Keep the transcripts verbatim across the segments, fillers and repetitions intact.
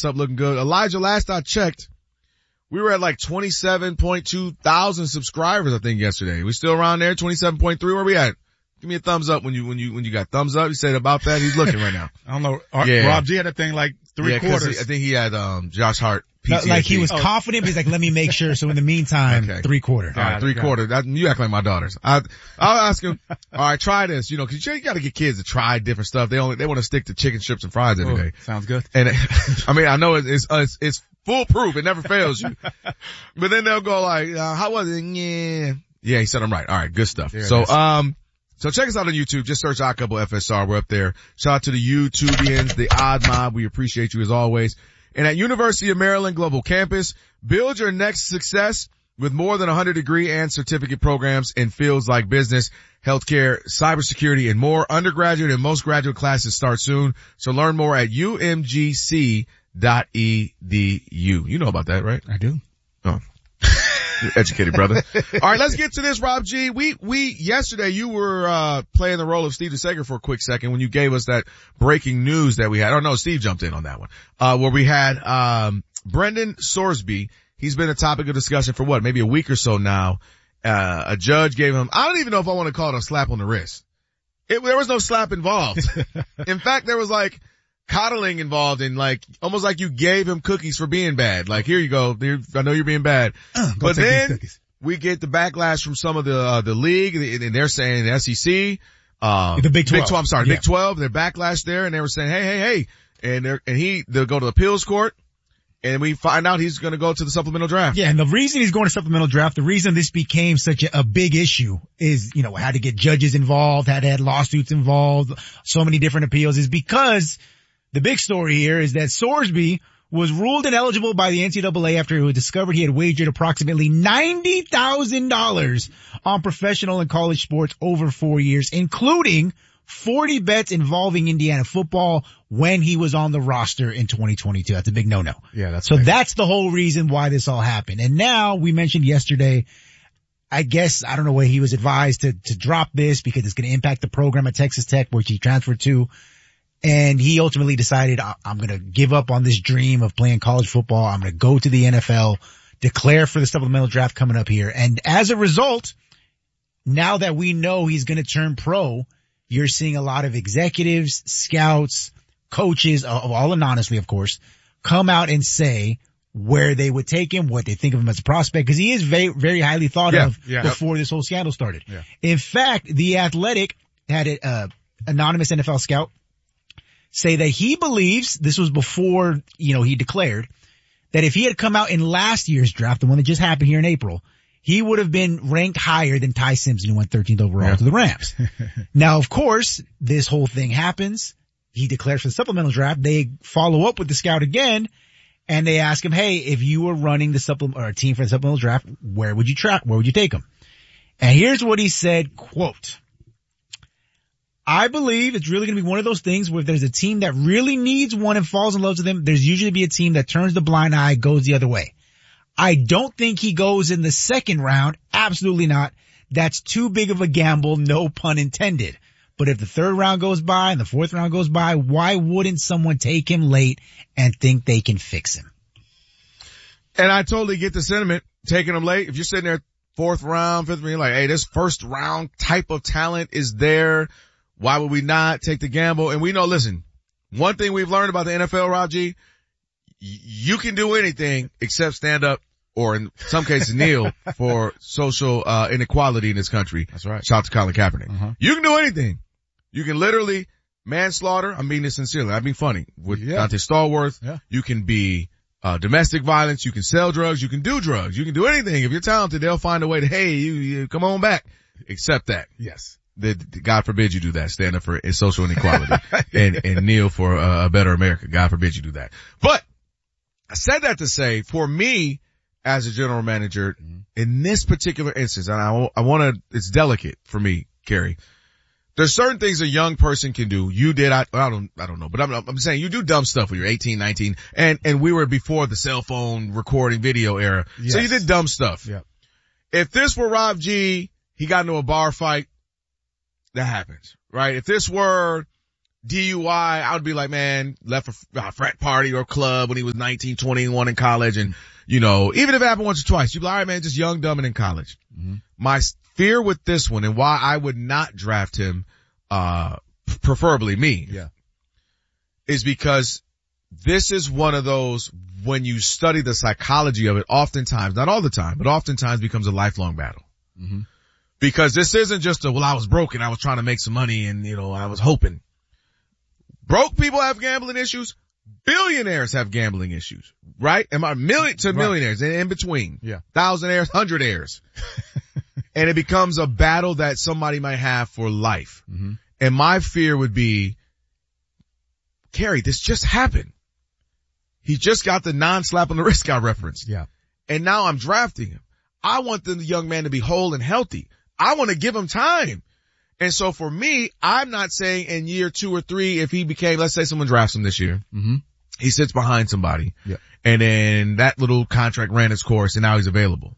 up looking good. Elijah, last I checked, we were at like twenty-seven point two thousand subscribers, I think, yesterday. We still around there, twenty-seven point three. Where we at? Give me a thumbs up when you, when you, when you got thumbs up. You said about that. He's looking right now. I don't know. Our, Yeah. Rob G had a thing like three Yeah, 'cause quarters. he, I think he had, um, Josh Hart. P T S D. Like he was Oh. confident, but he's like, let me make sure. So in the meantime, Okay. three quarter. All right, it, three got quarter. That, you act like my daughters. I, I'll ask him, all right, try this, you know, cause you gotta get kids to try different stuff. They only, they want to stick to chicken strips and fries every Oh, day. sounds good. And I mean, I know it's, it's, uh, it's, it's foolproof. It never fails you. But then they'll go like, uh, how was it? Yeah. Yeah, he said I'm right. All right, good stuff. There it So, is. um, so check us out on YouTube. Just search Odd Couple F S R. We're up there. Shout out to the YouTubians, the Odd Mob. We appreciate you as always. And at University of Maryland Global Campus, build your next success with more than one hundred degree and certificate programs in fields like business, healthcare, cybersecurity, and more. Undergraduate and most graduate classes start soon. So learn more at U M G C dot E D U. You know about that, right? I do. Oh. You're educated, brother. All right, let's get to this, Rob G. We, we, yesterday you were, uh, playing the role of Steve DeSager for a quick second when you gave us that breaking news that we had. Oh no, Steve jumped in on that one. Uh, where we had, um, Brendan Sorsby. He's been a topic of discussion for what, maybe a week or so now. Uh, a judge gave him, I don't even know if I want to call it a slap on the wrist. It, there was no slap involved. In fact, there was like, coddling involved in like, almost like you gave him cookies for being bad. Like, here you go. Here, I know you're being bad. Uh, go but take these then cookies. we get the backlash from some of the, uh, the league, and they're saying the S E C, um, The Big twelve. Big twelve, I'm sorry, Yeah. Big twelve, their backlash there, and they were saying, hey, hey, hey. And they're, and he, they'll go to the appeals court, and we find out he's gonna go to the supplemental draft. Yeah, and the reason he's going to supplemental draft, the reason this became such a, a big issue is, you know, had to get judges involved, had to have lawsuits involved, so many different appeals, is because the big story here is that Sorsby was ruled ineligible by the N C double A after it was discovered he had wagered approximately ninety thousand dollars on professional and college sports over four years, including forty bets involving Indiana football when he was on the roster in twenty twenty-two. That's a big no-no. Yeah, that's So big. that's the whole reason why this all happened. And now we mentioned yesterday, I guess, I don't know where he was advised to, to drop this because it's going to impact the program at Texas Tech, which he transferred to. And he ultimately decided, I'm going to give up on this dream of playing college football. I'm going to go to the N F L, declare for the supplemental draft coming up here. And as a result, now that we know he's going to turn pro, you're seeing a lot of executives, scouts, coaches, all anonymously, of course, come out and say where they would take him, what they think of him as a prospect, because he is very, very highly thought Yeah, of yeah. before this whole scandal started. Yeah. In fact, The Athletic had an uh, anonymous N F L scout say that he believes, this was before, you know, he declared, that if he had come out in last year's draft, the one that just happened here in April, he would have been ranked higher than Ty Simpson, who went thirteenth overall Yeah. to the Rams. Now, of course, this whole thing happens. He declares for the supplemental draft. They follow up with the scout again, and they ask him, hey, if you were running the supplement or a team for the supplemental draft, where would you track? Where would you take him? And here's what he said, quote, I believe it's really going to be one of those things where if there's a team that really needs one and falls in love with them, there's usually be a team that turns the blind eye, goes the other way. I don't think he goes in the second round. Absolutely not. That's too big of a gamble, no pun intended. But if the third round goes by and the fourth round goes by, why wouldn't someone take him late and think they can fix him? And I totally get the sentiment, taking him late. If you're sitting there fourth round, fifth round, you're like, hey, this first round type of talent is there. Why would we not take the gamble? And we know, listen, one thing we've learned about the N F L, Rob G, you can do anything except stand up or in some cases kneel for social uh inequality in this country. That's right. Shout out to Colin Kaepernick. Uh-huh. You can do anything. You can literally manslaughter. I'm being this sincerely. I'm being funny with Yeah. Dante Stallworth. Yeah. You can be uh domestic violence. You can sell drugs. You can do drugs. You can do anything. If you're talented, they'll find a way to, hey, you, you come on back. Except that. Yes. The, the, God forbid you do that. Stand up for social inequality and, and kneel for uh, a better America. God forbid you do that. But I said that to say, for me as a general manager, mm-hmm. in this particular instance, and I, I want to, it's delicate for me, Kerry. There's certain things a young person can do. You did, I, I don't, I don't know, but I'm, I'm saying you do dumb stuff when you're eighteen, nineteen, and, and we were before the cell phone recording video era. Yes. So you did dumb stuff. Yeah. If this were Rob G, he got into a bar fight, that happens, right? If this were D U I, I would be like, man, left a, a frat party or club when he was nineteen, twenty-one in college. And, you know, even if it happened once or twice, you'd be like, all right, man, just young, dumb, and in college. Mm-hmm. My fear with this one and why I would not draft him, uh, preferably me. Yeah. Is because this is one of those, when you study the psychology of it, oftentimes, not all the time, but oftentimes becomes a lifelong battle. Mm-hmm. Because this isn't just a, well, I was broke and I was trying to make some money and, you know, I was hoping. Broke people have gambling issues. Billionaires have gambling issues, right? Am I million to millionaires and in between? Yeah. Thousandaires, hundredaires. And it becomes a battle that somebody might have for life. Mm-hmm. And my fear would be, Kerry, this just happened. He just got the non-slap on the wrist guy reference. Yeah. And now I'm drafting him. I want the young man to be whole and healthy. I want to give him time. And so for me, I'm not saying in year two or three, if he became, let's say someone drafts him this year, mm-hmm. he sits behind somebody, yeah. and then that little contract ran its course and now he's available.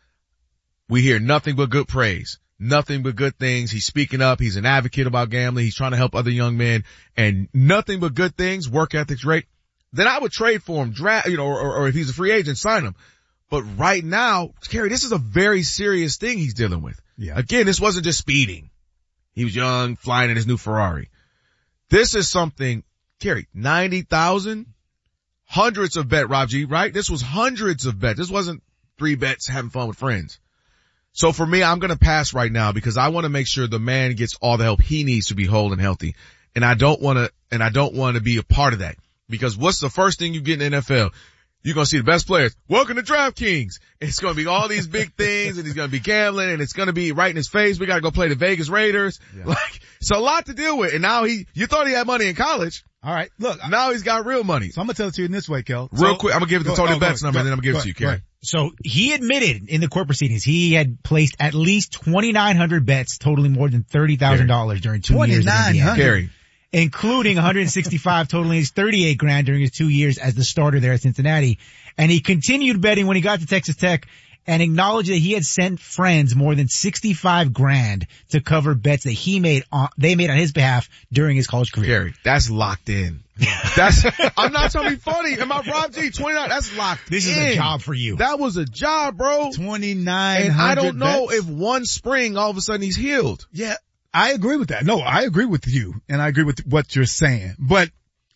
We hear nothing but good praise, nothing but good things. He's speaking up. He's an advocate about gambling. He's trying to help other young men and nothing but good things, work ethic's great. Then I would trade for him, draft, you know, or, or if he's a free agent, sign him. But right now, Kerry, this is a very serious thing he's dealing with. Yeah. Again, this wasn't just speeding. He was young, flying in his new Ferrari. This is something, Kerry, ninety thousand, hundreds of bet, Rob G, right? This was hundreds of bets. This wasn't three bets having fun with friends. So for me, I'm going to pass right now because I want to make sure the man gets all the help he needs to be whole and healthy. And I don't want to, and I don't want to be a part of that because what's the first thing you get in the N F L? You're going to see the best players. Welcome to DraftKings. It's going to be all these big things and he's going to be gambling and it's going to be right in his face. We got to go play the Vegas Raiders. Yeah. Like, it's a lot to deal with. And now he, you thought he had money in college. All right. Look. Now he's got real money. So I'm going to tell it to you in this way, Kel. Real so, quick. I'm going to give it to Tony oh, Betts number go, and then I'm going to give go, it to you, Kerry. So he admitted in the court proceedings he had placed at least twenty-nine hundred bets totaling more than thirty thousand dollars during two years in Indiana. Kerry. Including one hundred sixty-five totaling his thirty-eight grand during his two years as the starter there at Cincinnati. And he continued betting when he got to Texas Tech and acknowledged that he had sent friends more than sixty-five grand to cover bets that he made on, they made on his behalf during his college career. Gary, that's locked in. That's, I'm not trying to be funny. Am I Rob G? twenty-nine, that's locked This in. is a job for you. That was a job, bro. twenty-nine hundred And I don't know bets? if one spring all of a sudden he's healed. Yeah. I agree with that. No, I agree with you and I agree with what you're saying. But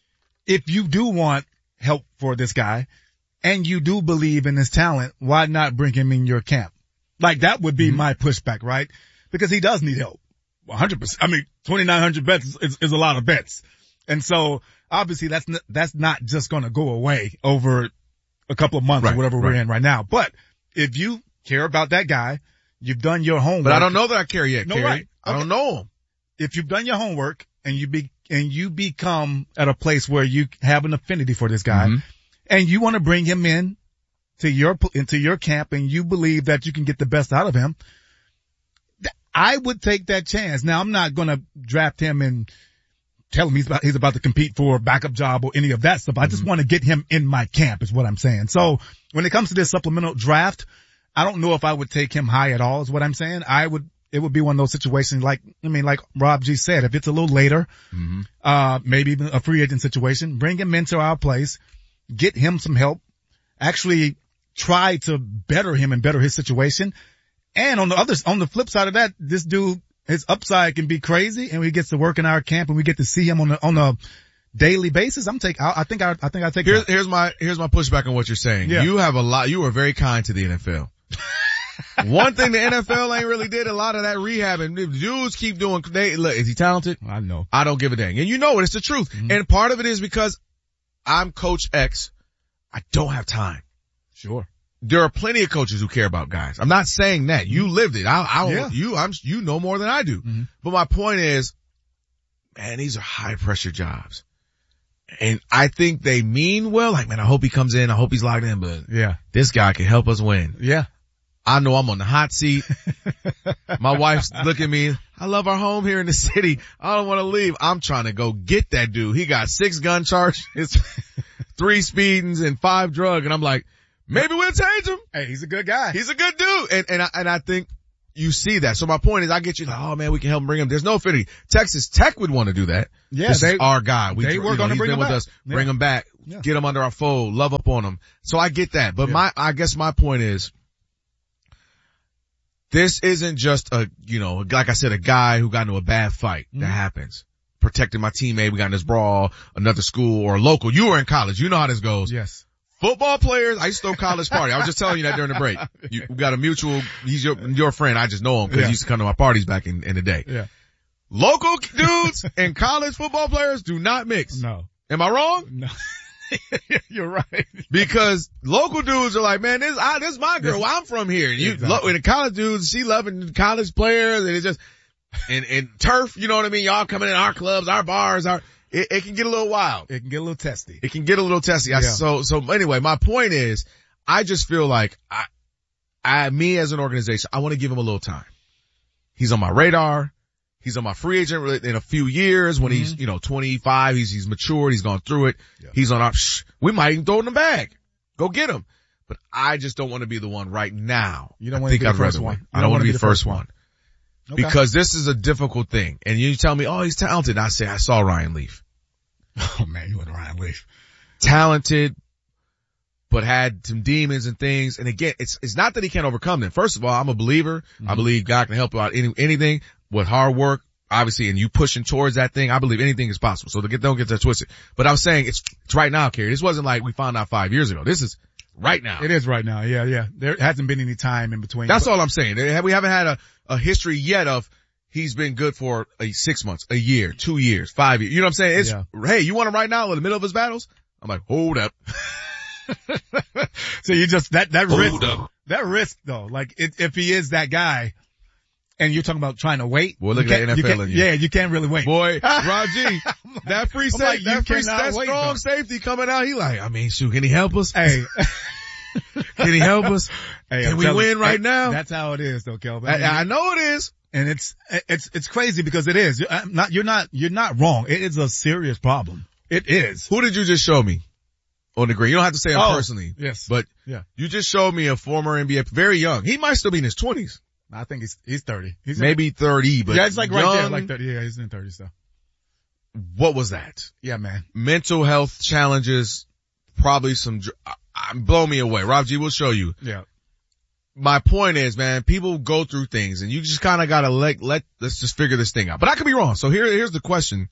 if you do want help for this guy and you do believe in his talent, why not bring him in your camp? Like that would be mm-hmm. my pushback, right? Because he does need help. one hundred percent. I mean, twenty-nine hundred bets is, is a lot of bets. And so obviously that's, n- that's not just going to go away over a couple of months right, or whatever right. we're in right now. But if you care about that guy, you've done your homework. But I don't know that I care yet, no, Kerry. right. I don't know him. If you've done your homework and you be, and you become at a place where you have an affinity for this guy mm-hmm. and you want to bring him in to your, into your camp and you believe that you can get the best out of him, I would take that chance. Now I'm not going to draft him and tell him he's about, he's about to compete for a backup job or any of that stuff. Mm-hmm. I just want to get him in my camp is what I'm saying. So when it comes to this supplemental draft, I don't know if I would take him high at all is what I'm saying. I would, it would be one of those situations like, I mean, like Rob G said, if it's a little later, mm-hmm. uh, maybe even a free agent situation, bring him into our place, get him some help, actually try to better him and better his situation. And on the other, on the flip side of that, this dude, his upside can be crazy and he gets to work in our camp and we get to see him on a, on a daily basis. I'm take, I, I think I, I think I take here's, here's my, here's my pushback on what you're saying. Yeah. You have a lot, you were very kind to the N F L. One thing the N F L ain't really did a lot of that rehab and dudes keep doing, they, look, is he talented? I know. I don't give a dang. And you know it, it's the truth. Mm-hmm. And part of it is because I'm Coach X. I don't have time. Sure. There are plenty of coaches who care about guys. I'm not saying that. You lived it. I, I don't, yeah. you, I'm, you know more than I do. Mm-hmm. But my point is, man, these are high pressure jobs. And I think they mean well. Like, man, I hope he comes in. I hope he's locked in, but yeah, this guy can help us win. Yeah. I know I'm on the hot seat. My wife's looking at me. I love our home here in the city. I don't want to leave. I'm trying to go get that dude. He got six gun charges, three speedings and five drug. And I'm like, maybe we'll change him. Hey, he's a good guy. He's a good dude. And, and I, and I think you see that. So my point is, I get you like, oh man, we can help bring him. There's no affinity. Texas Tech would want to do that. Yeah, this they, is our guy. We, they were you know, going to he's bring been him with back. us. Yeah. Bring him back. Yeah. Get him under our fold. Love up on him. So I get that. But yeah. my, I guess my point is, this isn't just a, you know, like I said, a guy who got into a bad fight. Mm-hmm. That happens. Protecting my teammate. We got in this brawl, another school or local. You were in college. You know how this goes. Yes. Football players, I used to throw college party. I was just telling you that during the break. You we got a mutual, he's your, your friend. I just know him because yeah. he used to come to my parties back in, in the day. Yeah. Local dudes and college football players do not mix. No. Am I wrong? No. You're right. Because local dudes are like, man, this, I, this is my girl. This, I'm from here. And you, exactly. lo, and the college dudes, she loving college players and it's just, and, and turf, you know what I mean? Y'all coming in our clubs, our bars, our, It, it can get a little wild. It can get a little testy. It can get a little testy. I, yeah. So, so anyway, my point is, I just feel like I, I, me as an organization, I want to give him a little time. He's on my radar. He's on my free agent in a few years when mm-hmm. he's, you know, twenty-five. He's, he's matured. He's gone through it. Yeah. He's on our, shh, we might even throw it in the bag. Go get him. But I just don't want to be the one right now. You don't want to be the first one. I don't want to be the first one. Okay. Because this is a difficult thing. And you tell me, oh, he's talented. I say, I saw Ryan Leaf. Oh man, you went Ryan Leaf. Talented, but had some demons and things. And again, it's, it's not that he can't overcome them. First of all, I'm a believer. Mm-hmm. I believe God can help you out any, anything with hard work, obviously, and you pushing towards that thing. I believe anything is possible. So get, don't get that twisted. But I'm saying it's, it's right now, Kerry. This wasn't like we found out five years ago. This is right now. It is right now. Yeah, yeah. There hasn't been any time in between. That's but- all I'm saying. We haven't had a, a history yet of, he's been good for a six months, a year, two years, five years. You know what I'm saying? It's, yeah. Hey, you want him right now in the middle of his battles? I'm like, hold up. So you just, that, that hold risk, up. that risk though, like it, if he is that guy and you're talking about trying to wait. Boy, look at the N F L in you. Yeah, you can't really wait. Boy, Rob G, that free safety, like, that, free, that wait, strong though. safety coming out, he like, I mean, shoot, can he help us? Hey. Can he help us? Hey, can I'm we win you, right hey, now? That's how it is though, Kelvin. I, I know it is. And it's, it's, it's crazy because it is. You're not, you're not, you're not wrong. It is a serious problem. It is. Who did you just show me on the green? You don't have to say him oh, personally. Yes. But yeah. You just showed me a former N B A, very young. He might still be in his twenties. I think he's, he's thirty. He's maybe in, thirty, but yeah, it's like young, right there, like thirty. Yeah, he's in thirty, so. What was that? Yeah, man. Mental health challenges, probably some, uh, blow me away. Rob G, we'll show you. Yeah. My point is, man, people go through things and you just kind of got to let, let, let's just figure this thing out. But I could be wrong. So here, here's the question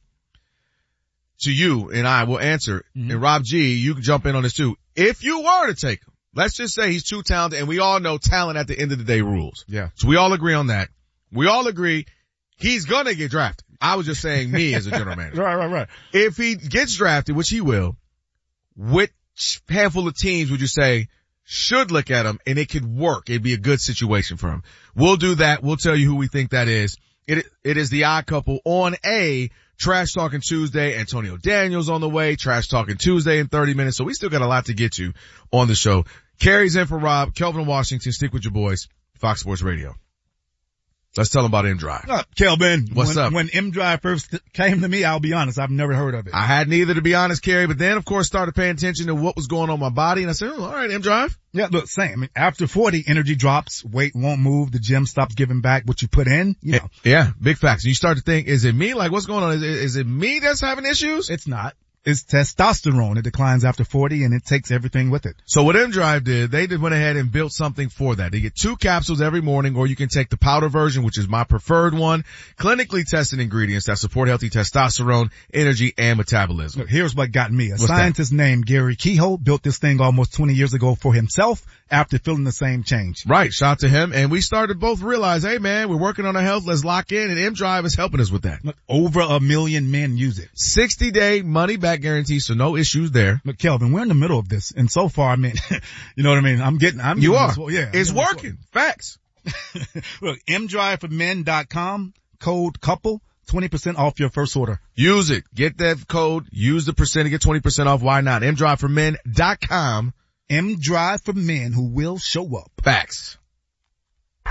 to you and I will answer. Mm-hmm. And Rob G, you can jump in on this too. If you were to take him, let's just say he's too talented and we all know talent at the end of the day rules. Yeah. So we all agree on that. We all agree he's going to get drafted. I was just saying me as a general manager. Right, right, right. If he gets drafted, which he will, which handful of teams would you say should look at him and it could work? It'd be a good situation for him. We'll do that. We'll tell you who we think that is. It, it is the odd couple on a Trash Talking Tuesday. Antonio Daniels on the way. Trash Talking Tuesday in thirty minutes. So we still got a lot to get to on the show. Carrie's in for Rob. Kelvin Washington. Stick with your boys. Fox Sports Radio. Let's tell them about M Drive. Uh, Kelvin, what's when, up? When M Drive first came to me, I'll be honest, I've never heard of it. I hadn't either, to be honest, Kerry, but then of course started paying attention to what was going on in my body and I said, oh, all right, M Drive. Yeah, look, same. I mean, after forty, energy drops, weight won't move, the gym stops giving back what you put in, you know. Yeah, big facts. And you start to think, is it me? Like what's going on? Is it, is it me that's having issues? It's not. It's testosterone. It declines after forty and it takes everything with it. So what M Drive did, they did went ahead and built something for that. They get two capsules every morning, or you can take the powder version, which is my preferred one. Clinically tested ingredients that support healthy testosterone, energy, and metabolism. Look, here's what got me. A What's scientist that? named Gary Kehoe built this thing almost twenty years ago for himself after feeling the same change. Right. Shout out to him. And we started both realize, hey man, we're working on our health. Let's lock in. And M Drive is helping us with that. Look, over a million men use it. sixty day money back guarantee. So no issues there. Look, Kelvin, we're in the middle of this. And so far, I mean, you know what I mean? I'm getting, I'm You getting are. This, yeah. It's working. Facts. Look, m drive for men dot com, code couple, twenty percent off your first order. Use it. Get that code. Use the percent to get twenty percent off. Why not? m drive for men dot com. M Drive for men who will show up. Facts.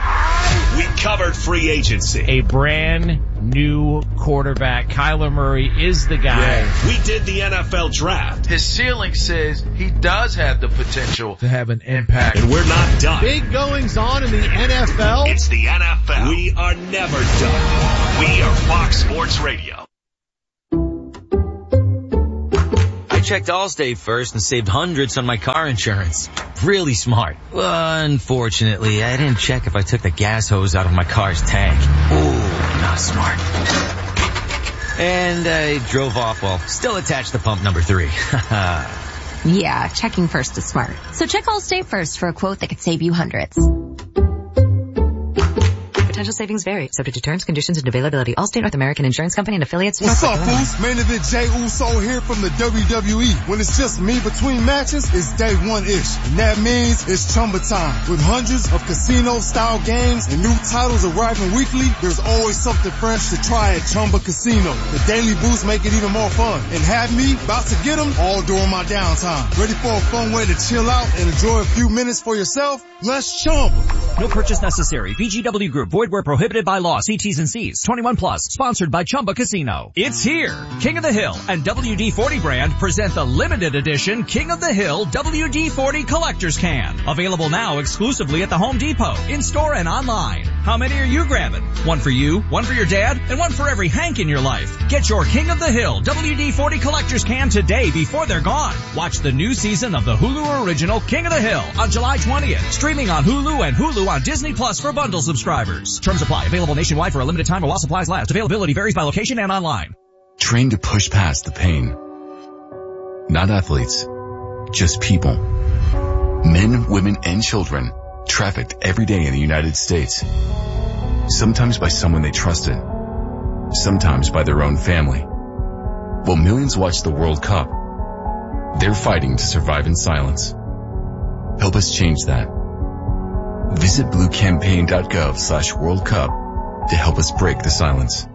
We covered free agency. A brand new quarterback. Kyler Murray is the guy. Yeah. We did the N F L draft. His ceiling says he does have the potential to have an impact. And we're not done. Big goings on in the N F L. It's the N F L. We are never done. We are Fox Sports Radio. I checked Allstate first and saved hundreds on my car insurance. Really smart. Well, unfortunately, I didn't check if I took the gas hose out of my car's tank. Ooh, not smart. And I drove off while still attached to pump number three. Yeah, checking first is smart. So check Allstate first for a quote that could save you hundreds. Potential savings vary, subject to terms, conditions, and availability. Allstate North American Insurance Company and affiliates. What's up, fools? Main event Jey Uso here from the W W E. When it's just me between matches, it's day one-ish. And that means it's Chumba time. With hundreds of casino-style games and new titles arriving weekly, there's always something fresh to try at Chumba Casino. The daily boosts make it even more fun. And have me about to get them all during my downtime. Ready for a fun way to chill out and enjoy a few minutes for yourself? Let's Chumba. No purchase necessary. V G W Group. Void where prohibited by law. See T's and C's. twenty-one plus. Sponsored by Chumba Casino. It's here. King of the Hill and W D forty brand present the limited edition King of the Hill W D forty Collector's Can. Available now exclusively at the Home Depot, in-store and online. How many are you grabbing? One for you, one for your dad, and one for every Hank in your life. Get your King of the Hill W D forty Collector's Can today before they're gone. Watch the new season of the Hulu original King of the Hill on July twentieth. Streaming on Hulu and Hulu on Disney Plus for bundle subscribers. Terms apply. Available nationwide for a limited time while supplies last. Availability varies by location and online. Train to push past the pain. Not athletes, just people. Men, women, and children trafficked every day in the United States. Sometimes by someone they trusted. Sometimes by their own family. While millions watch the World Cup, they're fighting to survive in silence. Help us change that. Visit bluecampaign.gov slash World Cup to help us break the silence.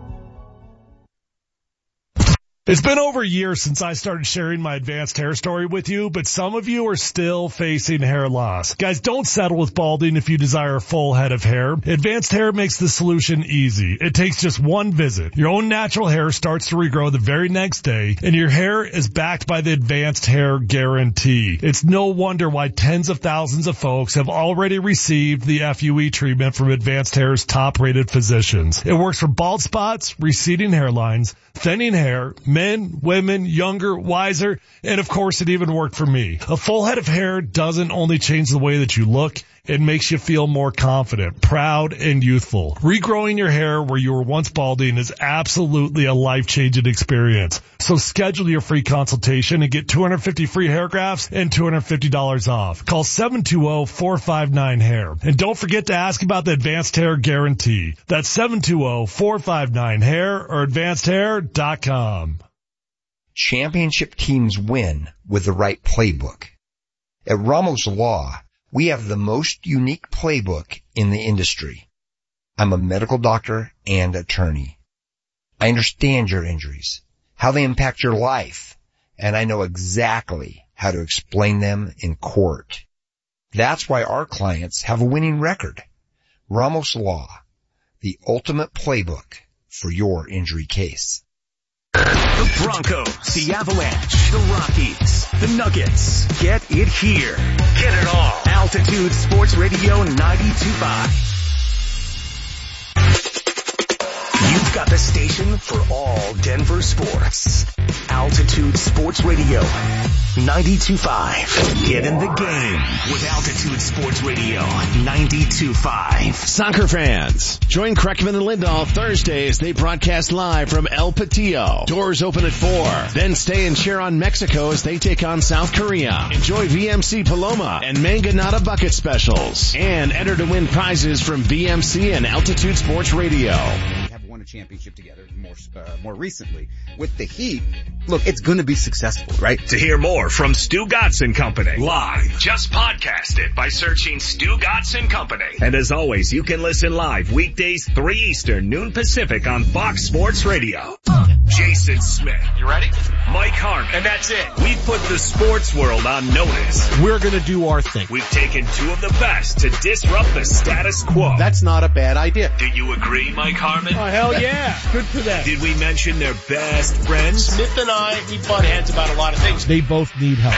It's been over a year since I started sharing my advanced hair story with you, but some of you are still facing hair loss. Guys, don't settle with balding if you desire a full head of hair. Advanced Hair makes the solution easy. It takes just one visit. Your own natural hair starts to regrow the very next day, and your hair is backed by the Advanced Hair Guarantee. It's no wonder why tens of thousands of folks have already received the F U E treatment from Advanced Hair's top-rated physicians. It works for bald spots, receding hairlines, thinning hair, men, women, younger, wiser, and of course it even worked for me. A full head of hair doesn't only change the way that you look, it makes you feel more confident, proud, and youthful. Regrowing your hair where you were once balding is absolutely a life-changing experience. So schedule your free consultation and get two hundred fifty free hair grafts and two hundred fifty dollars off. Call seven two zero, four five nine, hair. And don't forget to ask about the Advanced Hair Guarantee. That's seven two zero, four five nine, hair or advanced hair dot com. Championship teams win with the right playbook. At Ramos Law, we have the most unique playbook in the industry. I'm a medical doctor and attorney. I understand your injuries, how they impact your life, and I know exactly how to explain them in court. That's why our clients have a winning record. Ramos Law, the ultimate playbook for your injury case. The Broncos, the Avalanche, the Rockies, the Nuggets. Get it here. Get it all. Altitude Sports Radio ninety-two point five. You've got the station for all Denver sports. Altitude Sports Radio ninety-two point five. Get in the game with Altitude Sports Radio ninety-two point five. Soccer fans, join Kreckman and Lindahl Thursday as they broadcast live from El Patillo. Doors open at four. Then stay and cheer on Mexico as they take on South Korea. Enjoy V M C Paloma and Manganata bucket specials. And enter to win prizes from V M C and Altitude Sports Radio. A championship together more uh, more recently with the Heat. Look, it's going to be successful, right? To hear more from Stu Gatz and Company live, just podcast it by searching Stu Gatz and Company. And as always, you can listen live weekdays three Eastern, noon Pacific on Fox Sports Radio. Jason Smith. You ready? Mike Harmon. And that's it. We put the sports world on notice. We're gonna do our thing. We've taken two of the best to disrupt the status quo. That's not a bad idea. Do you agree, Mike Harmon? Oh, hell yeah. Good for them. Did we mention their best friends? Smith and I, we butt heads about a lot of things. They both need help.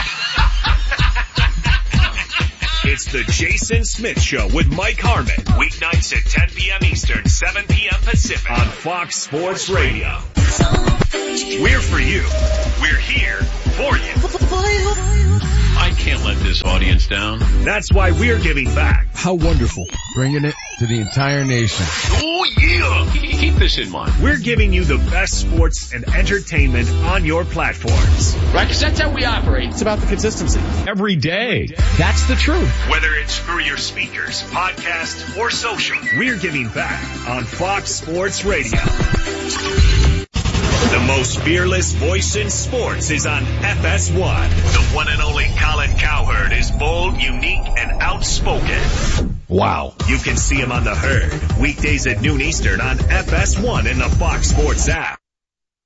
It's the Jason Smith Show with Mike Harmon. Weeknights at ten p.m. Eastern, seven p.m. Pacific on Fox Sports Radio. We're for you. We're here for you. I can't let this audience down. That's why we're giving back. How wonderful. Bringing it to the entire nation. Oh yeah! Keep this in mind. We're giving you the best sports and entertainment on your platforms. Right, because that's how we operate. It's about the consistency. Every day. That's the truth. Whether it's through your speakers, podcast, or social, we're giving back on Fox Sports Radio. The most fearless voice in sports is on F S one. The one and only Colin Cowherd is bold, unique, and outspoken. Wow. You can see him on The Herd, weekdays at noon Eastern on F S one and the Fox Sports app.